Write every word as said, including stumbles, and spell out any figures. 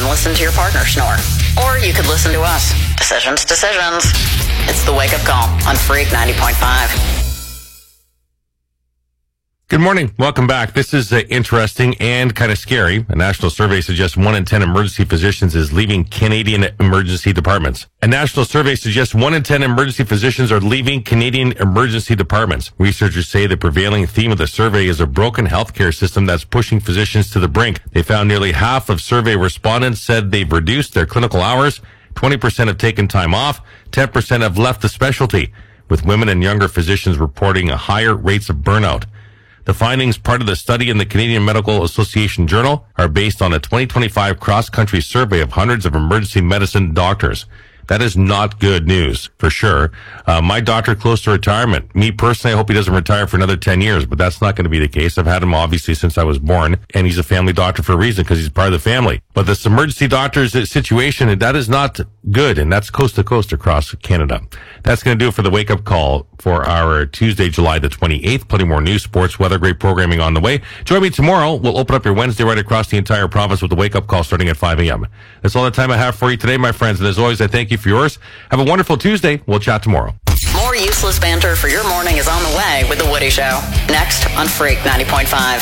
listen to your partner snore. Or you could listen to us. Decisions, decisions. It's the Wake Up Call on Freak ninety point five. Good morning. Welcome back. This is uh, interesting and kind of scary. A national survey suggests one in ten emergency physicians is leaving Canadian emergency departments. A national survey suggests one in ten emergency physicians are leaving Canadian emergency departments. Researchers say the prevailing theme of the survey is a broken healthcare system that's pushing physicians to the brink. They found nearly half of survey respondents said they've reduced their clinical hours. twenty percent have taken time off. ten percent have left the specialty, with women and younger physicians reporting a higher rates of burnout. The findings, part of the study in the Canadian Medical Association Journal, are based on a twenty twenty-five cross-country survey of hundreds of emergency medicine doctors. That is not good news, for sure. Uh, my doctor close to retirement. Me personally, I hope he doesn't retire for another ten years, but that's not going to be the case. I've had him obviously since I was born, and he's a family doctor for a reason because he's part of the family. But this emergency doctor's situation, that is not good, and that's coast to coast across Canada. That's going to do it for the Wake Up Call for our Tuesday, July the twenty-eighth. Plenty more news, sports, weather, great programming on the way. Join me tomorrow. We'll open up your Wednesday right across the entire province with the Wake Up Call starting at five a.m. That's all the time I have for you today, my friends. And as always, I thank you for yours. Have a wonderful Tuesday. We'll chat tomorrow. More useless banter for your morning is on the way with The Woody Show. Next on Freak ninety point five.